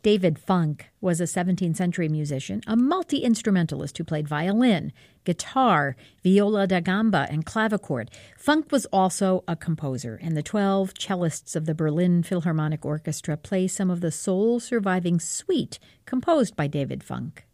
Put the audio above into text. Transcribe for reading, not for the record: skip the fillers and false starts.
David Funk was a 17th century musician, a multi-instrumentalist who played violin, guitar, viola da gamba, and clavichord. Funk was also a composer, and the 12 cellists of the Berlin Philharmonic Orchestra play some of the sole surviving suite composed by David Funk.